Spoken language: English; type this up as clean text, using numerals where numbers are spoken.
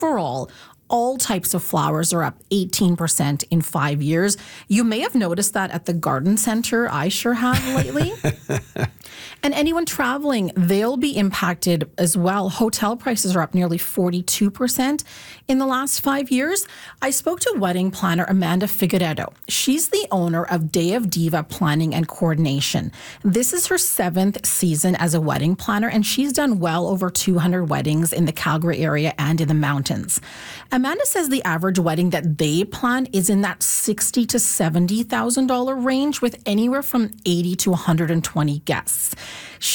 All types of flowers are up 18% in 5 years. You may have noticed that at the garden center. I sure have lately. And anyone traveling, they'll be impacted as well. Hotel prices are up nearly 42% in the last 5 years. I spoke to wedding planner Amanda Figueredo. She's the owner of Day of Diva Planning and Coordination. This is her 7th season as a wedding planner, and she's done well over 200 weddings in the Calgary area and in the mountains. Amanda says the average wedding that they plan is in that $60,000 to $70,000 range, with anywhere from 80 to 120 guests.